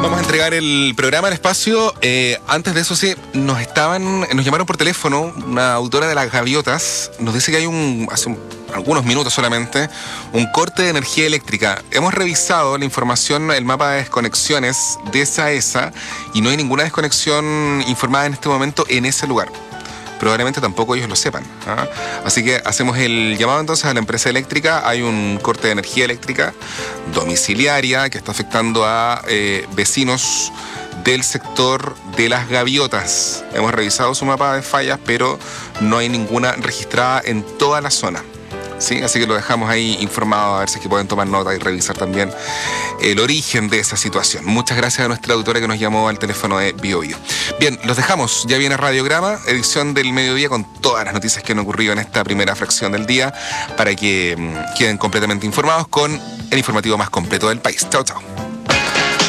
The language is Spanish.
Vamos a entregar el programa al espacio. Antes de eso, sí, nos llamaron por teléfono una autora de las gaviotas. Nos dice que hay algunos minutos solamente, un corte de energía eléctrica. Hemos revisado la información, el mapa de desconexiones de SAESA y no hay ninguna desconexión informada en este momento en ese lugar. Probablemente tampoco ellos lo sepan, ¿ah? Así que hacemos el llamado entonces a la empresa eléctrica. Hay un corte de energía eléctrica domiciliaria que está afectando a vecinos del sector de las gaviotas. Hemos revisado su mapa de fallas, pero no hay ninguna registrada en toda la zona, ¿sí? Así que lo dejamos ahí informado, a ver si es que pueden tomar nota y revisar también el origen de esa situación. Muchas gracias a nuestra autora que nos llamó al teléfono de BioBio. Bien, los dejamos. Ya viene Radiograma, edición del mediodía con todas las noticias que han ocurrido en esta primera fracción del día para que queden completamente informados con el informativo más completo del país. Chao, chao.